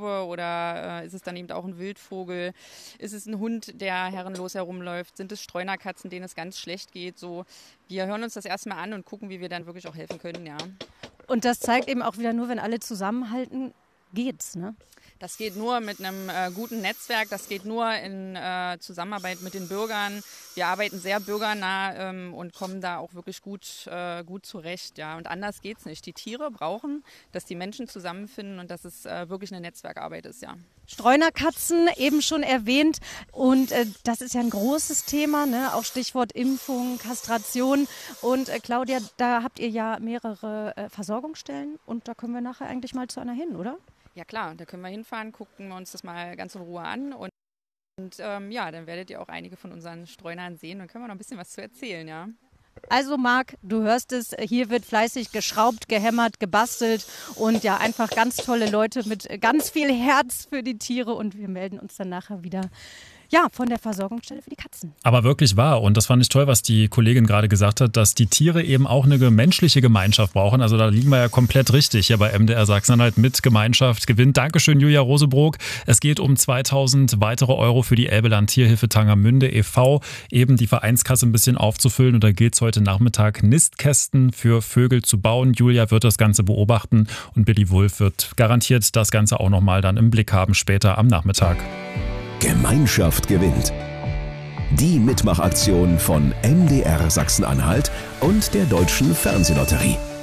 Kurve oder ist es dann eben auch ein Wildvogel? Ist es ein Hund, der herrenlos herumläuft? Sind es Streunerkatzen, denen es ganz schlecht geht? So, wir hören uns das erstmal an und gucken, wie wir dann wirklich auch helfen können, ja. Und das zeigt eben auch wieder nur, wenn alle zusammenhalten, geht's, ne? Das geht nur mit einem guten Netzwerk, das geht nur in Zusammenarbeit mit den Bürgern. Wir arbeiten sehr bürgernah und kommen da auch wirklich gut zurecht. Ja. Und anders geht's nicht. Die Tiere brauchen, dass die Menschen zusammenfinden und dass es wirklich eine Netzwerkarbeit ist, ja. Streunerkatzen, eben schon erwähnt. Und das ist ja ein großes Thema, ne? Auch Stichwort Impfung, Kastration. Und Claudia, da habt ihr ja mehrere Versorgungsstellen und da können wir nachher eigentlich mal zu einer hin, oder? Ja klar, da können wir hinfahren, gucken wir uns das mal ganz in Ruhe an und ja, dann werdet ihr auch einige von unseren Streunern sehen und können wir noch ein bisschen was zu erzählen, ja. Also Marc, du hörst es, hier wird fleißig geschraubt, gehämmert, gebastelt und ja, einfach ganz tolle Leute mit ganz viel Herz für die Tiere und wir melden uns dann nachher wieder. Ja, von der Versorgungsstelle für die Katzen. Aber wirklich wahr. Und das fand ich toll, was die Kollegin gerade gesagt hat, dass die Tiere eben auch eine menschliche Gemeinschaft brauchen. Also da liegen wir ja komplett richtig hier bei MDR Sachsen-Anhalt mit Gemeinschaft gewinnt. Dankeschön, Julia Rosebrook. Es geht um 2000 weitere Euro für die Elbeland Tierhilfe Tangermünde e.V., eben die Vereinskasse ein bisschen aufzufüllen. Und da gilt es heute Nachmittag, Nistkästen für Vögel zu bauen. Julia wird das Ganze beobachten und Billy Wulff wird garantiert das Ganze auch nochmal dann im Blick haben später am Nachmittag. Gemeinschaft gewinnt. Die Mitmachaktion von MDR Sachsen-Anhalt und der Deutschen Fernsehlotterie.